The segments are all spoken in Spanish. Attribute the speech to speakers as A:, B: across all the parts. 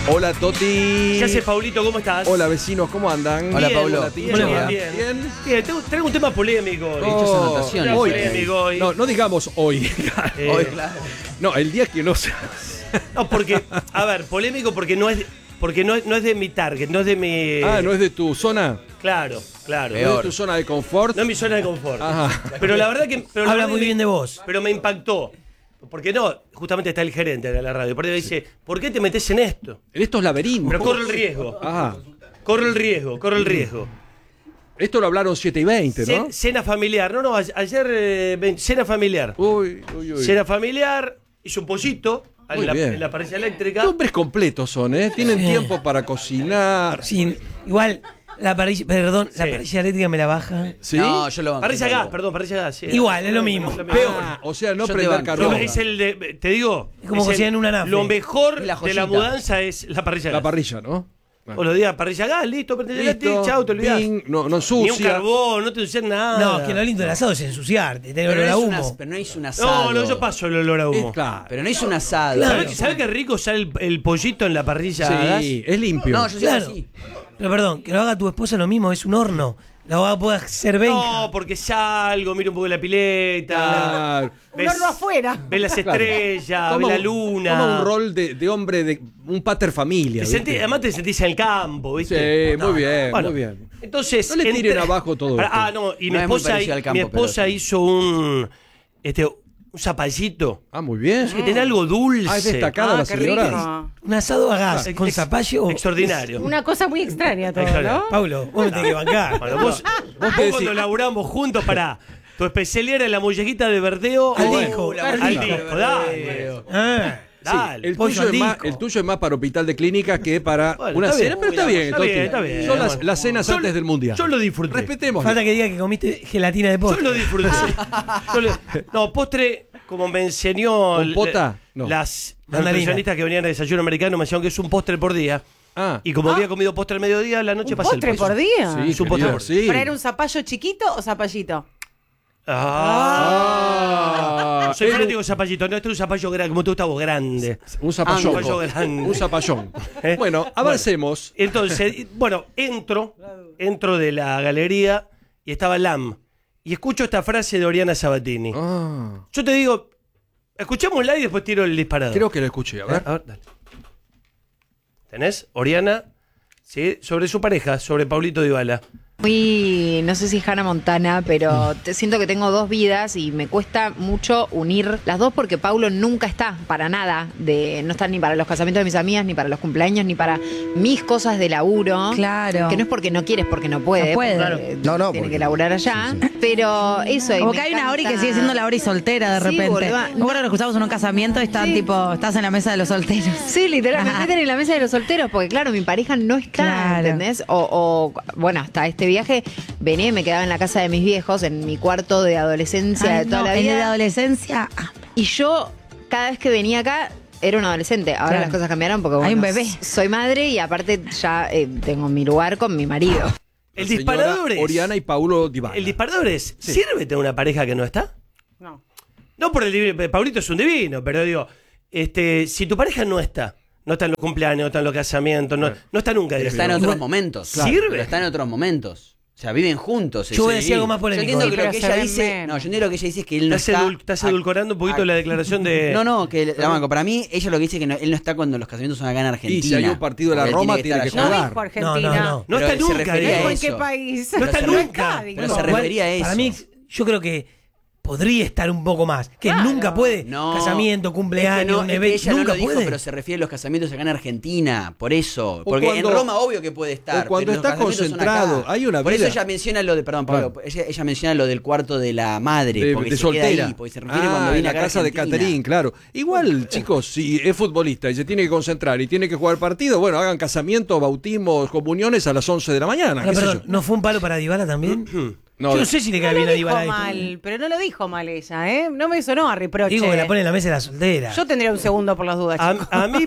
A: Hola, Toti.
B: ¿Qué haces, Paulito? ¿Cómo estás?
A: Hola, vecinos, ¿cómo andan?
C: Hola,
B: Bien,
C: Paulo.
A: Hola, Tincho.
B: Bien,
A: Bien.
B: bien. Bien, traigo un tema polémico hoy.
C: Hechas anotaciones.
A: Hoy.
B: Polémico hoy.
A: No digamos hoy.
C: Hoy, claro.
A: No, el día que no se...
B: No, porque, a ver, polémico porque no es de mi target, no es de mi...
A: Ah, ¿no es de tu zona?
B: Claro.
A: ¿No es de tu zona de confort?
B: No es mi zona de confort.
A: Ajá.
B: Pero la verdad que...
D: Habla muy bien de vos.
B: Pero me impactó. Porque no, justamente está el gerente de la radio. Por ahí dice, ¿por qué te metes en esto?
A: En estos laberintos.
B: Pero corro el riesgo.
A: Ajá.
B: Corro el riesgo.
A: Esto lo hablaron 7:20, ¿no?
B: Cena familiar. No, ayer cena familiar.
A: Uy.
B: Cena familiar, hizo un pollito
A: Muy bien.
B: en la parrilla eléctrica.
A: Qué hombres completos son, ¿eh? Tienen tiempo para cocinar.
D: Sí, igual, la parrilla, perdón, la
B: Sí.
D: parrilla eléctrica me la baja.
A: ¿Sí?
C: No, yo lo banco.
B: Parrilla gas, perdón, parrilla gas. Sí.
D: Igual, es lo mismo.
B: Peor.
A: Ah, o sea, no
C: Yo te
A: prender
C: banco.
A: carbón.
B: Es el de, te digo,
D: Es como
B: el-
D: cocinar en una nafre.
B: Lo mejor
C: Es la
B: de la
C: joyita.
B: mudanza es la parrilla
A: La
B: gas.
A: parrilla, ¿no? Bueno.
B: Todos los días parrilla gas, listo, prende
A: Listo,
B: chau, te olvidás.
A: ping, no
B: Ni un
A: ensucia.
B: carbón, no te ensucias nada.
D: No, es que lo lindo del asado es ensuciarte, tener
C: Pero
D: olor a
C: no,
D: humo.
C: pero no hizo un asado.
B: No, yo paso el olor a humo.
A: Claro.
C: Pero no hizo un asado.
D: Claro.
B: ¿Sabés qué rico sale el pollito en la parrilla a gas?
A: Sí, es limpio.
C: No, yo soy
D: Claro.
C: así.
D: Pero perdón, que lo haga tu esposa lo mismo, es un horno. La va a poder hacer Benja.
B: No, porque salgo, miro un poco la pileta.
A: Claro.
B: ves-
E: horno afuera.
B: Ves las estrellas,
A: Toma
B: ves la
A: un-
B: luna.
A: Toma un rol de hombre, de un pater familia.
B: Te
A: ¿viste?
B: sentís- además te sentís en el campo, ¿viste?
A: Sí, muy bien,
B: Bueno,
A: muy bien.
B: Entonces.
A: No le tiren abajo todo esto.
B: Ah, no, y mi
C: No es muy
B: esposa,
C: parecido al campo,
B: mi esposa
C: pero sí.
B: hizo un zapallito.
A: Ah, muy bien.
B: Que tenía algo dulce.
A: Ah, es destacada la
E: qué
A: señora.
E: rico.
D: Un asado a gas con zapallo.
B: Extraordinario.
E: Una cosa muy extraña todo,
B: Extraordinario.
E: ¿no?
D: Paulo, vos me tenés que bancar.
B: Bueno, vos
A: qué decís?
B: cuando laburamos juntos, pará. Tu especialidad era la mollejita de verdeo.
D: Al
B: o-
D: disco,
B: Al disco, dale.
D: Ah,
B: Dale.
A: El
D: pollo
A: tuyo,
D: al
A: es más,
D: disco.
A: el tuyo es más para hospital de clínica que para
B: Bueno,
A: una
B: está
A: cena.
B: bien,
A: Pero está bien,
B: está
A: Toti.
B: bien, está bien.
A: Son
B: Bueno.
A: las cenas
B: Yo-
A: antes del mundial.
B: Yo lo disfruté.
A: Respetemos.
D: falta que diga que comiste gelatina de
B: Yo
D: postre.
B: lo disfruté. No, postre, como me enseñó
A: ¿Compota? No.
B: las
D: Mandarina.
B: nutricionistas que venían de desayuno americano, me enseñaron que es un postre por día.
A: Ah,
B: Y como había comido postre al mediodía, a la noche
E: ¿Un
B: pasé
E: postre
B: el
E: por día?
A: sí,
B: es un postre
A: querido,
B: por-
A: sí.
E: ¿Para era un zapallo chiquito o zapallito?
A: Ah,
B: Soy
A: era
B: fanático de zapallito. No, este es un zapallo grande, como te gusta a vos, grande.
A: un zapallón.
B: Zapallo grande.
A: Un zapallón.
B: ¿Eh?
A: Bueno, avancemos.
B: Entonces, bueno, entro de la galería y estaba Lam. Y escucho esta frase de Oriana Sabatini.
A: Ah,
B: Yo te digo, escuchémosla y después tiro el disparador.
A: creo que lo escuché. A ver.
B: A ver, dale. ¿Tenés? Oriana, sí, sobre su pareja, sobre Paulito Dybala.
F: Muy, no sé si Hannah Montana, pero siento que tengo dos vidas y me cuesta mucho unir las dos porque Paulo nunca está para nada, no está ni para los casamientos de mis amigas, ni para los cumpleaños, ni para mis cosas de laburo.
G: Claro.
F: Que no es porque no quieres, porque no puede.
G: No puede.
F: porque
G: Claro.
F: tiene
G: porque-
F: que laburar allá. Pero eso. y
G: Como
F: me
G: que hay una Ori que
F: encanta-
G: sigue siendo la Ori soltera de
F: Sí,
G: repente.
F: boluda.
G: Me acuerdo que lo escuchamos en un casamiento y están
F: Sí.
G: tipo, estás en la mesa de los solteros.
F: Sí, literalmente meten en la mesa de los solteros, porque claro, mi pareja no está,
G: Claro.
F: ¿entendés? Bueno, hasta este viaje venía y me quedaba en la casa de mis viejos, en mi cuarto de adolescencia
G: Ay,
F: de toda
G: no,
F: la
G: en el de
F: vida.
G: adolescencia.
F: Y yo, cada vez que venía acá, era un adolescente. Ahora
G: Claro.
F: las cosas cambiaron porque bueno,
G: Hay un bebé.
F: soy madre y aparte ya tengo mi lugar con mi marido.
B: El
A: Señora
B: disparador es.
A: Oriana y Paulo Dybala.
B: El disparador es. ¿Sirve tener una pareja que no está?
E: No.
B: No por el divino. Paulito es un divino, pero digo, si tu pareja no está en los cumpleaños, no está en los casamientos, no está nunca.
C: Pero
B: digamos.
C: está en otros
B: Igual-
C: momentos.
B: ¿Sirve?
C: Pero está en otros momentos. O sea, viven juntos.
D: Yo voy a
C: ese-
D: decir algo más
C: Yo
D: polémico.
C: entiendo que
E: Pero
C: lo que
E: se
C: ella
E: ven
C: dice.
E: menos.
C: No, yo entiendo lo que ella dice es que él no
B: Estás,
C: está.
B: estás edulcorando un poquito la declaración de.
C: No, que la banco. Para mí, ella lo que dice es que él no está cuando los casamientos son acá en Argentina.
A: Y si hay un partido de la
C: Porque él
A: Roma,
C: estar
A: tiene que
C: allá.
E: No
A: jugar.
E: dijo Argentina.
D: No.
B: No
C: Pero
B: está
C: se
B: nunca,
C: refería
B: digo.
C: a
E: ¿En
C: eso.
E: qué país?
B: No está
C: se
B: nunca.
E: está,
C: Pero
E: digamos.
C: se refería a eso.
D: Para mí, yo creo que podría estar un poco más. Que
E: Claro.
D: nunca puede.
C: No,
D: Casamiento, cumpleaños,
C: es que no,
D: un
C: es que
D: evento.
C: ella no
D: Nunca
C: lo dijo,
D: puede.
C: pero se refiere a los casamientos acá en Argentina, por eso.
A: O
C: Porque
A: cuando-
C: en Roma obvio que puede estar.
A: o cuando
C: pero los
A: está
C: casamientos son
A: concentrado,
C: acá.
A: hay una
C: Por
A: vida.
C: eso ella menciona lo de, perdón, Pablo,
A: Claro.
C: ella menciona lo del cuarto de la madre, porque
A: de
C: se queda
A: soltera.
C: ahí, porque se refiere cuando
A: en
C: viene
A: la
C: acá a
A: casa de
C: Argentina.
A: Caterín, claro. Igual, chicos, si es futbolista y se tiene que concentrar y tiene que jugar partido, bueno, hagan casamientos, bautismos, comuniones a las 11 de la mañana.
D: Ahora,
A: qué sé
D: perdón,
A: yo.
D: ¿no fue un palo para Dybala también?
A: No,
D: Yo no sé si le
E: No
D: cae
E: lo
D: bien a
E: dijo
D: Dybala.
E: mal, pero no lo dijo mal ella, ¿eh? No me sonó a reproche.
D: Digo que la pone en la mesa de la soltera.
E: Yo tendría un segundo por las dudas, chicos.
B: A mí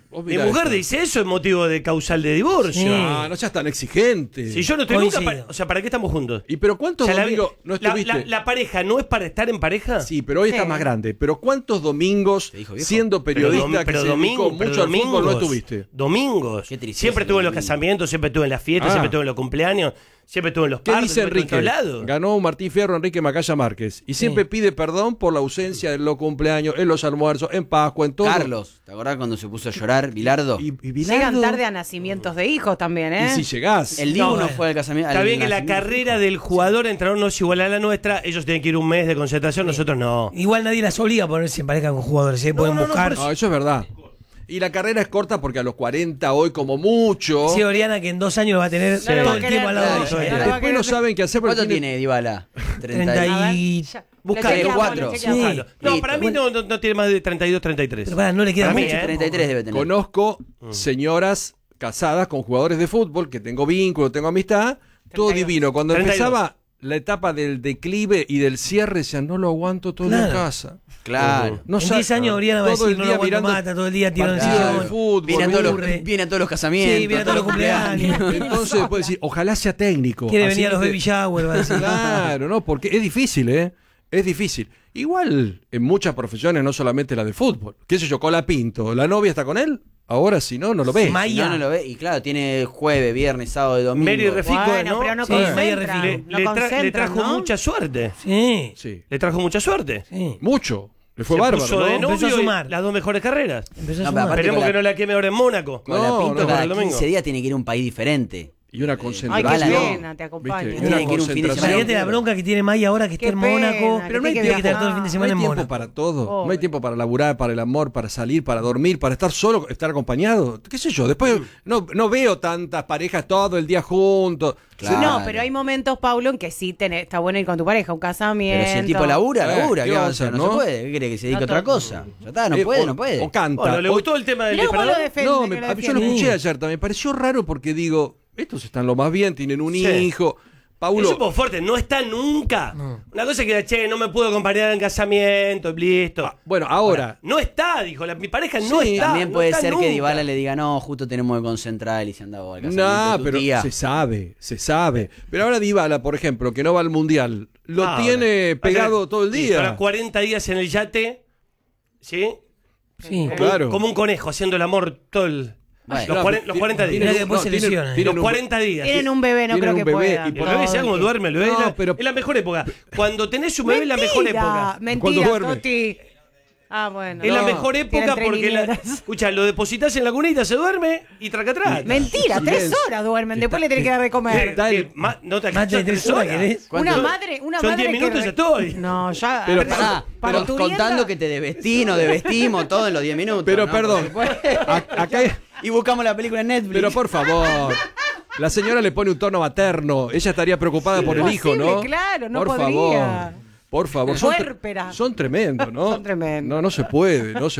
A: Vos
B: Mi
A: mirá
B: mujer
A: esto.
B: dice eso es motivo de causal de divorcio.
D: Sí.
A: No seas tan exigente.
B: Si yo no estoy nunca.
D: Coincido.
B: O sea, ¿para qué estamos juntos?
A: ¿Y pero cuántos
B: O sea,
A: domingos no estuviste?
B: la pareja no es para estar en pareja.
A: Sí, pero hoy
E: Sí.
A: estás más grande. Pero ¿cuántos domingos,
C: ¿Te dijo viejo?
A: siendo periodista que se dedicó mucho al fútbol, no estuviste?
B: Domingos.
C: Qué tristeza,
B: Siempre estuve en los
C: domingo.
B: casamientos, siempre estuve en las fiestas,
A: Ah.
B: siempre estuve en los cumpleaños, siempre estuve en los
A: ¿Qué
B: partos,
A: dice
B: siempre estuve en
A: Enrique?
B: todos lados.
A: Ganó un Martín Fierro Enrique Macaya Márquez. Y siempre pide perdón por la ausencia de los cumpleaños, en los almuerzos, en Pascua, en todo.
C: Carlos, ¿te acordás cuando se puso a llorar? Bilardo.
A: Y Bilardo,
E: Llegan tarde a nacimientos de hijos también, ¿eh?
A: y si llegás.
C: El Dibu
B: No,
C: no,
B: bueno.
C: fue al casamiento.
B: Está
C: al
B: bien que la
C: nacimiento.
B: carrera del jugador entrenador no es igual a la nuestra, ellos tienen que ir un mes de concentración, nosotros no.
D: Igual nadie las obliga a ponerse en pareja con jugadores. ¿Sí? Pueden buscar.
A: No, eso es verdad. Y la carrera es corta porque a los 40 hoy como mucho.
D: Sí, Oriana, que en 2 años lo va a tener
E: No lo va
D: todo
E: a
D: el
E: querer,
D: tiempo al lado
C: no,
D: de
C: no,
D: ellos.
C: no,
E: no,
A: Después
E: no,
A: no saben qué hacer porque
C: ¿Cuánto tiene Dybala?
D: 30
E: A ver,
D: y...
E: ya.
B: Buscalo.
E: Lo chequeamos,
C: 4.
E: lo chequeamos.
D: Sí.
B: No,
C: Listo.
B: para mí no tiene más de 32, 33.
D: Pero pará, no le queda
B: Para mí,
D: mucho.
C: 33 debe tener.
A: Conozco señoras casadas con jugadores de fútbol que tengo vínculo, tengo amistad, todo
E: 32.
A: divino. Cuando
B: 32.
A: empezaba la etapa del declive y del cierre, decían, no lo aguanto todo en
D: Claro.
A: casa.
C: Claro.
A: No
D: En
A: sa-
D: 10 años Oriana va a
A: todo
D: decir,
A: el
D: no
A: día
D: lo aguanto
A: mirando
D: más, está todo el día tirado en el
A: partidos de
D: sillón.
A: fútbol.
C: Viene a, todos los,
D: aburre.
C: viene a todos los casamientos.
D: Sí, viene a todos los cumpleaños.
A: Entonces puede decir, ojalá sea técnico.
D: Quiere
A: Así
D: venir a los
A: que-
D: baby shower, va a decir.
A: Claro, ¿no? Porque es difícil, ¿eh? Es difícil. Igual en muchas profesiones, no solamente la de fútbol. ¿Qué sé yo? Colapinto, ¿la novia está con él? Ahora si no, no lo ve.
D: May-
C: Si no, no lo ve. Y claro, tiene jueves, viernes, sábado y domingo.
B: Mary Refico,
E: Bueno,
B: ¿no?
E: pero no
D: Sí,
E: concentran,
D: Maya
E: no
B: le
E: concentran,
B: trajo
E: ¿no?
B: mucha suerte.
D: Sí,
A: Sí.
B: Le trajo mucha suerte.
D: sí.
A: Mucho. Le fue
B: Se
A: bárbaro,
B: puso de
A: ¿no?
D: Empezó a
B: novio y
D: sumar.
B: las dos mejores carreras.
D: Empezó a
C: No, pero
D: sumar.
C: aparte
B: Esperemos
C: con
B: que
C: la-
B: no la queme ahora en Mónaco.
C: Con la
A: No,
C: Pinto
A: no,
C: cada
B: para el domingo.
C: 15 días tiene que ir a un país diferente.
A: Y una
E: Ay,
A: concentración.
E: qué
C: Bala, ¿no?
E: pena, te acompaño.
A: ¿Viste?
C: Tiene
A: Una
C: que ir un fin de
A: concentración.
D: Imagínate la bronca que tiene Maya ahora que está
E: Qué
D: en
E: pena,
D: Mónaco.
E: que
A: Pero no hay
E: tiene
A: tiempo
D: que estar todo el fin de
A: No
D: semana
A: hay
D: en
A: tiempo
D: Mónaco.
A: para todo.
E: Pobre.
A: No hay tiempo para laburar, para el amor, para salir, para dormir, para estar solo, estar acompañado. ¿Qué sé yo? Después no veo tantas parejas todo el día juntos.
C: Claro.
E: No, pero hay momentos, Paulo, en que sí está bueno ir con tu pareja, un casamiento.
C: Pero si el tipo labura,
A: ¿qué
C: ¿qué
A: va
C: va
A: a
C: a hacer?
A: hacer,
C: No
A: no?
C: se puede. ¿Qué quiere? ¿Que se dedique a
E: No
C: otra
E: todo.
C: cosa? Ya está, no
A: Eh,
C: puede,
A: o-
C: no puede.
A: O canta.
B: Bueno, ¿le
A: O-
B: gustó el tema del
E: Mirá cómo lo
B: disparador?
E: defiende.
A: No,
E: que lo
A: yo lo
E: defiende.
A: escuché ayer también. Me pareció raro porque digo, estos están lo más bien, tienen un
B: Sí.
A: hijo. Paulo,
B: Es un poco fuerte, no está nunca. Una cosa que, che, no me puedo acompañar en casamiento, listo.
A: bueno, ahora,
B: No está, dijo, mi pareja no
A: Sí,
B: está.
C: También
B: no
C: puede
B: está
C: ser
B: nunca.
C: que Dybala le diga, no, justo tenemos que concentrar y se anda al casamiento
A: no,
C: de tu
A: pero
C: tía.
A: se sabe. Pero ahora Dybala, por ejemplo, que no va al Mundial, lo
B: Ahora,
A: tiene pegado todo el
B: sí,
A: día.
B: ahora 40 días en el yate, ¿sí?
D: Sí.
A: Claro.
B: Como un conejo haciendo el amor todo el...
C: Bueno.
B: los 40 días.
D: Mirá que después se
A: tienen-
D: lesiona.
A: tienen
B: Los 40 días.
E: Tienen un bebé, no
A: Tienen
E: creo
A: un
E: que
A: bebé
E: puedan.
A: y
B: El bebé se algo duerme, el bebé
A: No,
B: es la-
A: pero-
B: es la mejor época. Cuando tenés un bebé es la mejor época.
A: Cuando
E: Mentira,
A: duerme.
E: Toti. Ah, bueno.
B: Es la
E: No.
B: mejor época
E: Tienen
B: porque
E: niñeras.
B: escucha, lo depositas en la cunita, se duerme y traca atrás.
E: Mentira, 3
A: Silencio.
E: horas duermen, después le tenés que dar de comer.
A: Está el-
B: No te
D: Más de
B: alcanzas
D: 3
B: 3
D: horas,
B: horas.
D: ¿querés?
E: Una
B: Son-
E: madre
B: Son 10
E: que
B: minutos y ya estoy.
E: No, ya.
A: Pero
C: Pará, pero contando que te desvestí, nos desvestimos todo en los 10 minutos.
A: Pero
C: ¿no?
A: perdón,
C: Porque-
A: acá hay-
C: Y buscamos la película en Netflix.
A: pero por favor. La señora le pone un tono materno. Ella estaría preocupada por el hijo, ¿no?
E: Imposible, claro, no
A: por
E: podría.
A: favor. Por favor.
E: Puérpera.
A: Son tremendos, ¿no?
E: Son tremendos.
A: No se puede.
E: Todo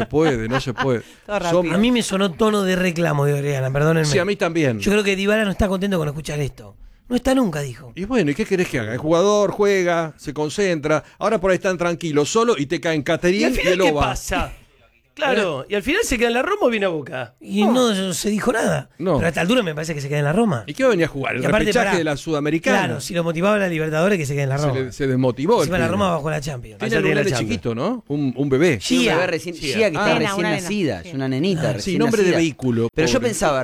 E: rápido.
D: A mí me sonó tono de reclamo de Oriana, perdónenme.
A: Sí, a mí también.
D: Yo creo que Dybala no está contento con escuchar esto. No está nunca, dijo.
A: Y bueno, ¿y qué querés que haga? El jugador juega, se concentra. Ahora por ahí están tranquilos, solo y te caen
B: ¿Y
A: Caterín
B: al
A: y,
B: final
A: el
B: qué
A: OVA.
B: pasa? Claro, y al final se queda en la Roma o viene a Boca.
D: Y no se dijo nada.
A: No.
D: Pero a esta altura me parece que se queda en la Roma.
A: ¿Y qué venía a jugar? El
D: Y aparte,
A: repechaje
D: pará.
A: de la Sudamericana.
D: Claro, si lo motivaba la Libertadores, que se quede en la Roma.
A: Se desmotivó. el
D: Encima la
A: pibe.
D: Roma bajó la Champions.
A: Tiene
B: Allá
A: un
B: tiene la
A: nene
B: Champions.
A: chiquito, ¿no? Un bebé.
C: Sí, un
D: Gia.
C: bebé recién,
B: Gia.
C: Gia, que está
E: Nena,
C: recién
E: una nena.
C: nacida.
E: Sí.
C: Es una nenita recién
A: Sí, nombre de
C: nacida.
A: vehículo.
C: Pero yo
A: pobre.
C: pensaba,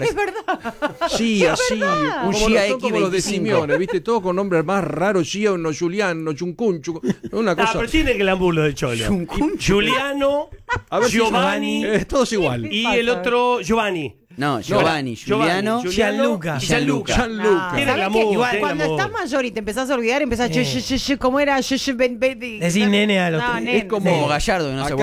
A: Sí, así.
C: Un
A: Como
C: Gia
A: son como los de
C: X25.
A: Simeone, ¿viste? Todo con nombres más raros. Gia, uno Juliano, Chuncunchu. Una
B: Ah,
A: cosa.
B: pero tiene que el ambulo de Cholo. Giuliano,
A: A ver si-
B: Giovanni
A: Es todos igual.
B: y el otro Giovanni.
C: No, Giovanni, Giuliano.
D: Gianluca.
C: y Gianluca.
A: Gianluca.
B: Tiene
E: ¿Sabés
B: glamour,
E: qué? Igual,
B: tiene
E: cuando
B: glamour.
E: estás mayor y te empezás a olvidar, empezás ¿cómo era?
D: Decís nene a los tres.
E: nene.
A: Es como
C: Como Gallardo, que no se
A: acá